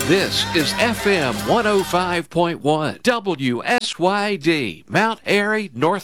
This is FM 105.1 WSYD, Mount Airy, North